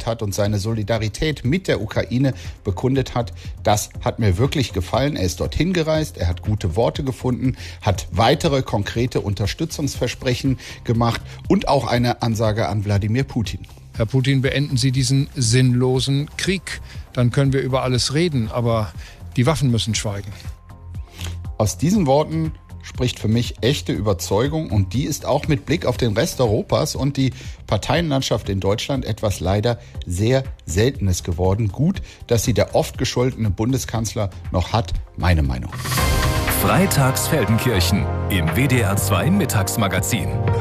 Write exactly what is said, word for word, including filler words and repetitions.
geäußert hat und seine Solidarität mit der Ukraine bekundet hat, das hat mir wirklich gefallen. Er ist dorthin gereist, er hat gute Worte gefunden, hat weitere konkrete Unterstützungsversprechen gemacht und auch eine Ansage an Wladimir Putin. Herr Putin, beenden Sie diesen sinnlosen Krieg. Dann können wir über alles reden, aber die Waffen müssen schweigen. Aus diesen Worten spricht für mich echte Überzeugung und die ist auch mit Blick auf den Rest Europas und die Parteienlandschaft in Deutschland etwas leider sehr Seltenes geworden. Gut, dass sie der oft gescholtene Bundeskanzler noch hat, meine Meinung. Freitags Feldenkirchen im W D R zwei Mittagsmagazin.